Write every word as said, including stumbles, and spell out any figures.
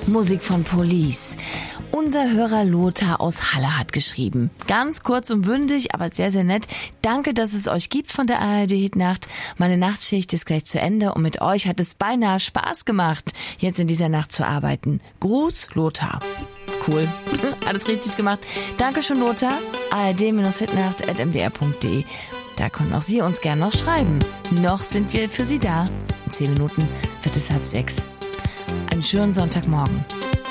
Musik von Police. Unser Hörer Lothar aus Halle hat geschrieben. Ganz kurz und bündig, aber sehr, sehr nett. Danke, dass es euch gibt von der A R D-Hitnacht. Meine Nachtschicht ist gleich zu Ende und mit euch hat es beinahe Spaß gemacht, jetzt in dieser Nacht zu arbeiten. Gruß, Lothar. Cool. Alles richtig gemacht. Dankeschön, Lothar. A R D-Hitnacht at m d r punkt d e. Da können auch Sie uns gern noch schreiben. Noch sind wir für Sie da. In zehn Minuten wird es halb sechs. Einen schönen Sonntagmorgen.